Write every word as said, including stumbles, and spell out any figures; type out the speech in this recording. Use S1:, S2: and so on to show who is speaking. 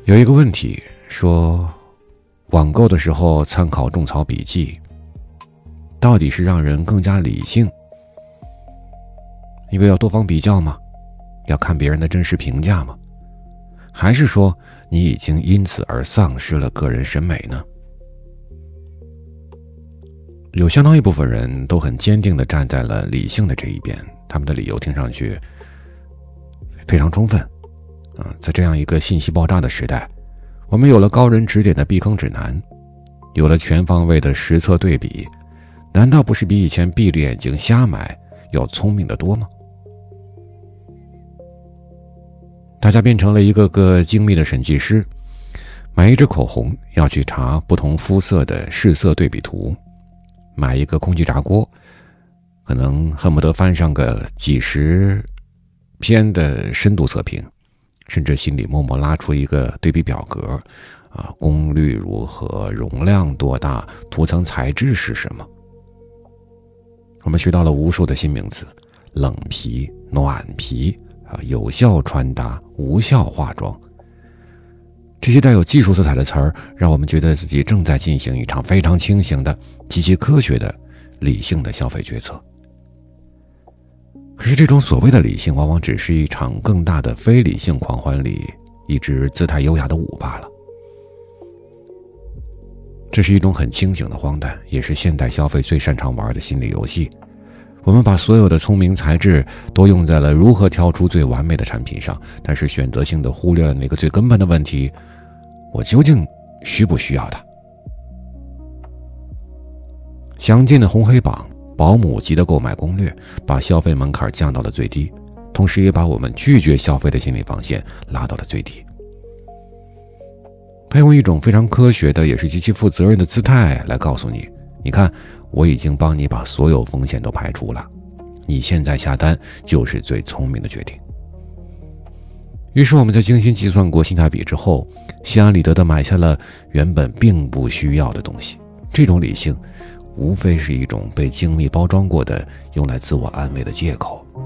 S1: 有一个问题说，网购的时候参考种草笔记，到底是让人更加理性，因为要多方比较吗？要看别人的真实评价吗？还是说你已经因此而丧失了个人审美呢？有相当一部分人都很坚定地站在了理性的这一边，他们的理由听上去非常充分啊，在这样一个信息爆炸的时代，我们有了高人指点的避坑指南，有了全方位的实测对比，难道不是比以前闭着眼睛瞎买要聪明得多吗？大家变成了一个个精密的审计师，买一支口红要去查不同肤色的试色对比图，买一个空气炸锅可能恨不得翻上个几十篇的深度测评，甚至心里默默拉出一个对比表格啊，功率如何，容量多大，涂层材质是什么。我们学到了无数的新名词，冷皮、暖皮啊，有效穿搭、无效化妆，这些带有技术色彩的词儿，让我们觉得自己正在进行一场非常清醒的、极其科学的、理性的消费决策。可是这种所谓的理性，往往只是一场更大的非理性狂欢里一支姿态优雅的舞罢了。这是一种很清醒的荒诞，也是现代消费最擅长玩的心理游戏。我们把所有的聪明才智都用在了如何挑出最完美的产品上，但是选择性的忽略了那个最根本的问题：我究竟需不需要它？详尽的红黑榜、保姆级的购买攻略，把消费门槛降到了最低，同时也把我们拒绝消费的心理防线拉到了最低。他用一种非常科学的，也是极其负责任的姿态来告诉你，你看，我已经帮你把所有风险都排除了，你现在下单就是最聪明的决定。于是我们在精心计算过性价比之后，心安理得地买下了原本并不需要的东西。这种理性无非是一种被精密包装过的用来自我安慰的借口。